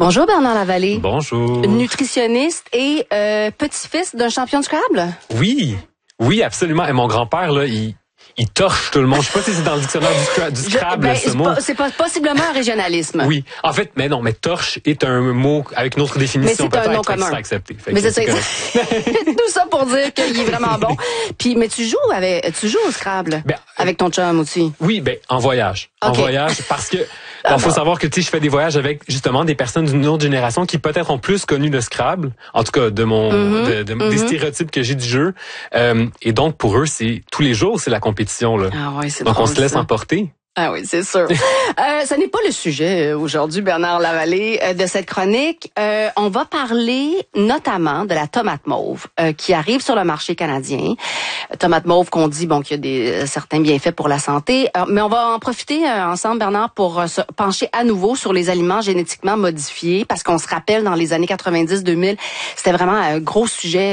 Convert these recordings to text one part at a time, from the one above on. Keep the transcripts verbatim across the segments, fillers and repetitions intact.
Bonjour Bernard Lavallée. Bonjour. Nutritionniste et euh, petit-fils d'un champion du Scrabble. Oui, oui, absolument. Et mon grand-père, là, il... Il torche tout le monde. Je sais pas si c'est dans le dictionnaire du, scra du Scrabble, ben, ce mot. C'est pas, possiblement un régionalisme. Oui. En fait, mais non, mais torche est un mot avec une autre définition peut-être qui sera acceptée. Mais c'est ça. Tout ça pour dire qu'il est vraiment bon. Puis, mais tu joues avec, tu joues au Scrabble ben, avec ton chum aussi. Oui, ben, en voyage. Okay. En voyage, parce que, il bon, faut savoir que, tu sais, je fais des voyages avec, justement, des personnes d'une autre génération qui peut-être ont plus connu le Scrabble. En tout cas, de mon, mm-hmm. de, de, mm-hmm. des stéréotypes que j'ai du jeu. Euh, et donc, pour eux, c'est, tous les jours, c'est la compétition, là. Ah ouais, c'est donc, drôle, on se laisse ça. emporter. Ah oui, c'est sûr. euh, ce n'est pas le sujet euh, aujourd'hui, Bernard Lavallée, euh, de cette chronique. Euh, on va parler notamment de la tomate mauve euh, qui arrive sur le marché canadien. Tomate mauve qu'on dit bon qu'il y a des euh, certains bienfaits pour la santé, euh, mais on va en profiter euh, ensemble, Bernard, pour euh, se pencher à nouveau sur les aliments génétiquement modifiés, parce qu'on se rappelle dans les années quatre-vingt-dix deux mille, c'était vraiment un gros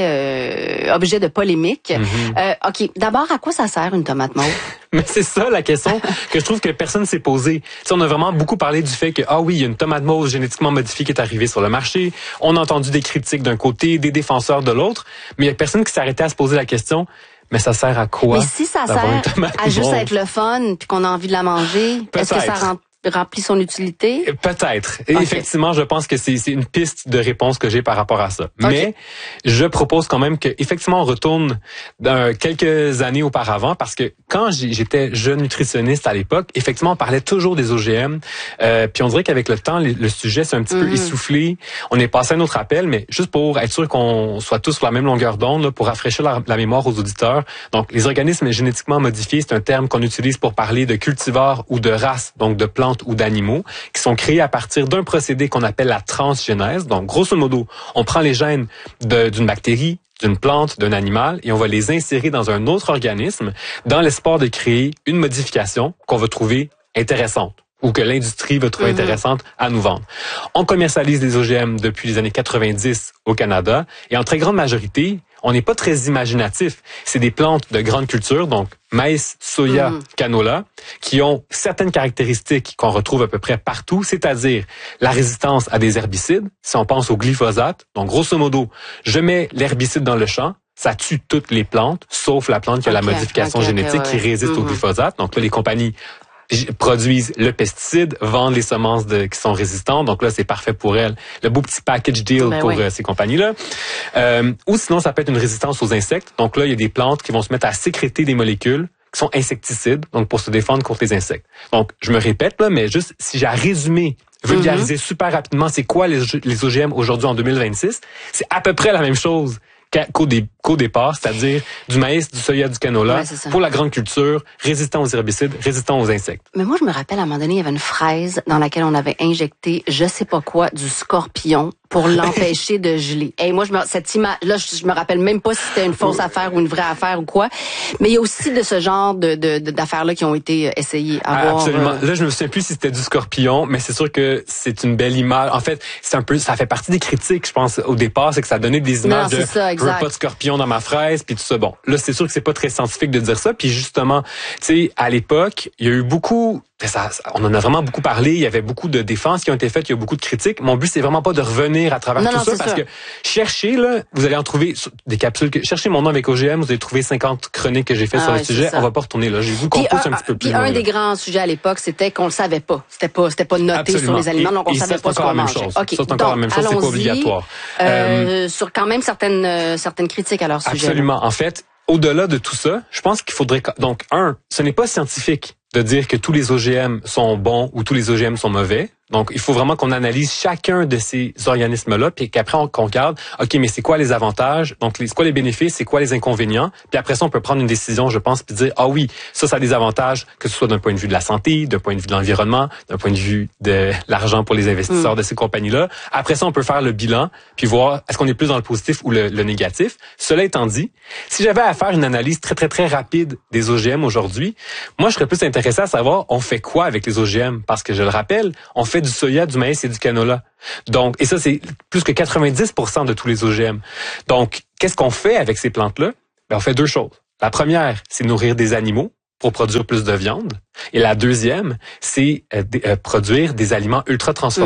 sujet, euh, objet de polémique. Mm-hmm. euh, ok, d'abord, à quoi ça sert une tomate mauve? Mais c'est ça la question que je trouve que personne s'est posée. T'sais, on a vraiment beaucoup parlé du fait que, ah oui, il y a une tomate mauve génétiquement modifiée qui est arrivée sur le marché. On a entendu des critiques d'un côté, des défenseurs de l'autre, mais il y a personne qui s'est arrêté à se poser la question, mais ça sert à quoi? Mais si ça sert à juste être le fun puis qu'on a envie de la manger, est-ce que ça rend remplit son utilité? Peut-être. Et okay. Effectivement, je pense que c'est une piste de réponse que j'ai par rapport à ça. Okay. Mais je propose quand même que effectivement on retourne dans quelques années auparavant, parce que quand j'étais jeune nutritionniste à l'époque, effectivement on parlait toujours des O G M. Euh, puis on dirait qu'avec le temps, le, le sujet s'est un petit mm-hmm. peu essoufflé. On est passé à un autre appel, mais juste pour être sûr qu'on soit tous sur la même longueur d'onde, pour rafraîchir la, la mémoire aux auditeurs. Donc les organismes génétiquement modifiés, c'est un terme qu'on utilise pour parler de cultivars ou de races, donc de plantes ou d'animaux, qui sont créés à partir d'un procédé qu'on appelle la transgénèse. Donc, grosso modo, on prend les gènes d'une bactérie, d'une plante, d'un animal, et on va les insérer dans un autre organisme dans l'espoir de créer une modification qu'on va trouver intéressante, ou que l'industrie va trouver mm-hmm. intéressante à nous vendre. On commercialise les O G M depuis les années quatre-vingt-dix au Canada, et en très grande majorité, on n'est pas très imaginatif. C'est des plantes de grande culture, donc maïs, soya, mmh. canola, qui ont certaines caractéristiques qu'on retrouve à peu près partout, c'est-à-dire la résistance à des herbicides. Si on pense au glyphosate, donc grosso modo, je mets l'herbicide dans le champ, ça tue toutes les plantes, sauf la plante qui a okay, la modification okay, génétique okay, ouais. qui résiste mmh. au glyphosate. Donc là, les compagnies produisent le pesticide, vendent les semences de, qui sont résistantes. Donc là, c'est parfait pour elles. Le beau petit package deal ben pour oui. euh, ces compagnies-là. Euh, ou sinon, ça peut être une résistance aux insectes. Donc là, il y a des plantes qui vont se mettre à sécréter des molécules qui sont insecticides, donc pour se défendre contre les insectes. Donc, je me répète, là, mais juste si j'ai à résumer, vulgariser mm-hmm. super rapidement, c'est quoi les, les O G M aujourd'hui en deux mille vingt-six, c'est à peu près la même chose qu'au dé, qu'au départ, c'est-à-dire du maïs, du soya, du canola, ouais, pour la grande culture, résistant aux herbicides, résistant aux insectes. Mais moi, je me rappelle, à un moment donné, il y avait une fraise dans laquelle on avait injecté, je sais pas quoi, du scorpion pour l'empêcher de geler. Et moi, je me, cette image, là, je, je me rappelle même pas si c'était une fausse affaire ou une vraie affaire ou quoi. Mais il y a aussi de ce genre de, de, d'affaires-là qui ont été essayées à voir. Absolument. Euh... Là, je me souviens plus si c'était du scorpion, mais c'est sûr que c'est une belle image. En fait, c'est un peu, ça fait partie des critiques, je pense, au départ, c'est que ça donnait des images non, de, ça, je veux pas de scorpion dans ma fraise, puis tout ça. Bon, là, c'est sûr que c'est pas très scientifique de dire ça. Puis justement, tu sais, à l'époque, il y a eu beaucoup, ça, ça, on en a vraiment beaucoup parlé. Il y avait beaucoup de défenses qui ont été faites. Il y a beaucoup de critiques. Mon but, c'est vraiment pas de revenir à travers non, tout non, ça, parce sûr. que cherchez là, vous allez en trouver des capsules. Que, cherchez mon nom avec O G M, vous allez trouver cinquante chroniques que j'ai fait ah, sur ouais, le sujet. Ça. On va pas retourner là. J'ai vu qu'on pousse un, un petit peu plus. Puis un des grands sujets à l'époque, c'était qu'on le savait pas. C'était pas, c'était pas noté Absolument. sur les aliments, donc on et, savait et pas ce qu'on mangeait. Okay. Ça, c'est encore la même chose. C'est pas obligatoire. Euh, euh, sur quand même certaines, euh, certaines critiques à leur sujet. Absolument. Là. En fait, au-delà de tout ça, je pense qu'il faudrait donc un, ce n'est pas scientifique de dire que tous les O G M sont bons ou tous les O G M sont mauvais. Donc, il faut vraiment qu'on analyse chacun de ces organismes-là, puis qu'après, on, qu'on regarde, OK, mais c'est quoi les avantages? Donc, c'est quoi les bénéfices? C'est quoi les inconvénients? Puis après ça, on peut prendre une décision, je pense, puis dire, ah oui, ça, ça a des avantages, que ce soit d'un point de vue de la santé, d'un point de vue de l'environnement, d'un point de vue de l'argent pour les investisseurs mmh. de ces compagnies-là. Après ça, on peut faire le bilan, puis voir, est-ce qu'on est plus dans le positif ou le, le négatif? Cela étant dit, si j'avais à faire une analyse très, très, très rapide des O G M aujourd'hui, moi, je serais plus intéressé à savoir, on fait quoi avec les O G M? Parce que, je le rappelle, on fait du soya, du maïs et du canola. Donc, et ça, c'est plus que quatre-vingt-dix pour cent de tous les O G M. Donc, qu'est-ce qu'on fait avec ces plantes-là? Ben, on fait deux choses. La première, c'est nourrir des animaux pour produire plus de viande. Et la deuxième, c'est euh, d- euh, produire des aliments ultra transformés. Mmh.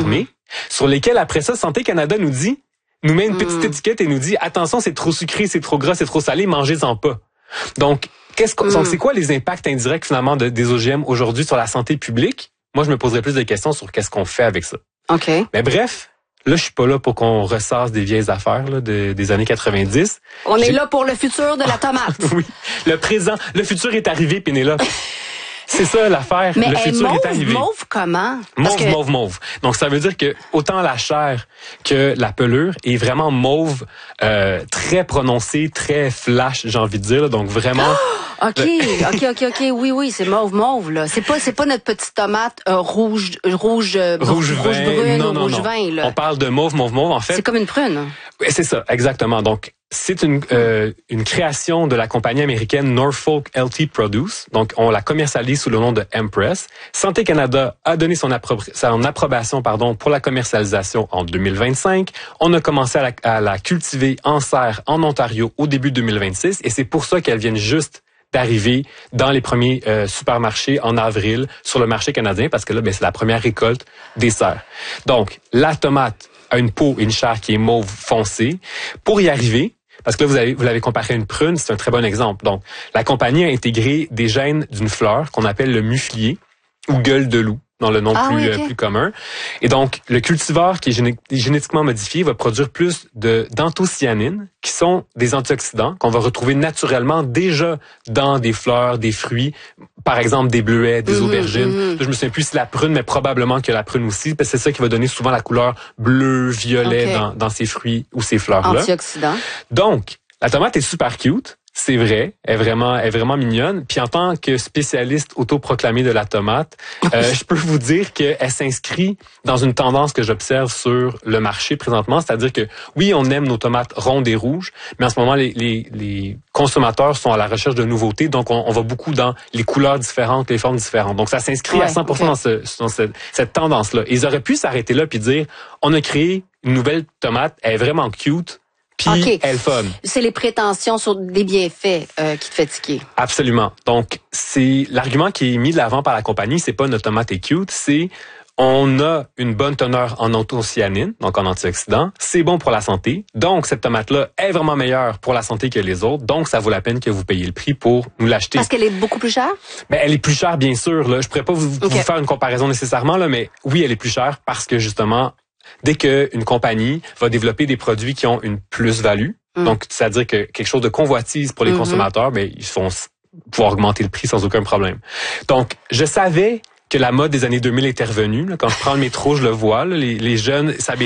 sur lesquels après ça, Santé Canada nous dit, nous met une Mm. petite étiquette et nous dit, attention, c'est trop sucré, c'est trop gras, c'est trop salé, mangez-en pas. Donc, qu'est-ce que, Mm. donc, c'est quoi les impacts indirects finalement de, des O G M aujourd'hui sur la santé publique? Moi, je me poserais plus de questions sur qu'est-ce qu'on fait avec ça. OK. Mais bref, là, je suis pas là pour qu'on ressasse des vieilles affaires là, de, des années quatre-vingt-dix. On est J'ai- là pour le futur de la tomate. Oui, le présent, le futur est arrivé, Pénélope. C'est ça l'affaire. Mais Le elle futur mauve, est arrivé. mauve comment? Parce Mauve, que- mauve, mauve. Donc, ça veut dire que autant la chair que la pelure est vraiment mauve, euh, très prononcée, très flash, j'ai envie de dire. là. Donc, vraiment... OK, OK, OK, OK. Oui, oui, c'est mauve, mauve, là. C'est pas, c'est pas notre petite tomate euh, rouge, rouge, euh, Rouge vin, brune non, ou non, rouge non. vin, là. On parle de mauve, mauve, mauve. En fait, C'est comme une prune. oui, c'est ça, exactement. Donc, c'est une euh, une création de la compagnie américaine Norfolk L T Produce. Donc, on la commercialise sous le nom de Empress. Santé Canada a donné son, appro- son approbation pardon, pour la commercialisation en deux mille vingt-cinq. On a commencé à la, à la cultiver en serre en Ontario au début deux mille vingt-six. Et c'est pour ça qu'elle vient juste d'arriver dans les premiers euh, supermarchés en avril sur le marché canadien, parce que là, ben, c'est la première récolte des serres. Donc, la tomate a une peau et une chair qui est mauve foncée. Pour y arriver, parce que là, vous avez, vous l'avez comparé à une prune, c'est un très bon exemple. Donc, la compagnie a intégré des gènes d'une fleur qu'on appelle le muflier ou gueule de loup, dans le nom Ah plus, oui, euh, ok. plus commun. Et donc, le cultivar qui est géné- génétiquement modifié va produire plus de d'anthocyanines, qui sont des antioxydants qu'on va retrouver naturellement déjà dans des fleurs, des fruits, par exemple des bleuets, des Mhm, aubergines. mhm. Là, je me souviens plus si la prune, mais probablement que la prune aussi, parce que c'est ça qui va donner souvent la couleur bleu, violet Ok. dans, dans ces fruits ou ces fleurs-là. Antioxydant. Donc, la tomate est super cute. C'est vrai, elle est vraiment, elle est vraiment mignonne. Puis en tant que spécialiste autoproclamé de la tomate, euh, je peux vous dire qu'elle s'inscrit dans une tendance que j'observe sur le marché présentement, c'est-à-dire que oui, on aime nos tomates rondes et rouges, mais en ce moment, les, les, les consommateurs sont à la recherche de nouveautés, donc on, on va beaucoup dans les couleurs différentes, les formes différentes. Donc ça s'inscrit à Ouais, cent pour cent ok. dans, ce, dans cette, cette tendance-là. Ils auraient pu s'arrêter là puis dire, on a créé une nouvelle tomate, elle est vraiment cute. Puis Ok. elle est fun. C'est les prétentions sur des bienfaits euh, qui te fait tiquer. Absolument. Donc, c'est l'argument qui est mis de l'avant par la compagnie, c'est pas notre tomate est cute, c'est on a une bonne teneur en anthocyanines, donc en antioxydants, c'est bon pour la santé. Donc, cette tomate-là est vraiment meilleure pour la santé que les autres. Donc, ça vaut la peine que vous payiez le prix pour nous l'acheter. Parce qu'elle est beaucoup plus chère? Ben, elle est plus chère, bien sûr. Là. Je pourrais pas vous, Ok. vous faire une comparaison nécessairement, là, mais oui, elle est plus chère parce que justement, dès qu'une compagnie va développer des produits qui ont une plus-value, Mm. donc c'est-à-dire que quelque chose de convoitise pour les Mhm. consommateurs, ben ils vont s- pouvoir augmenter le prix sans aucun problème. Donc, je savais que la mode des années deux mille était revenue. Là. Quand je prends le métro, je le vois. Là, les, les jeunes s'habillent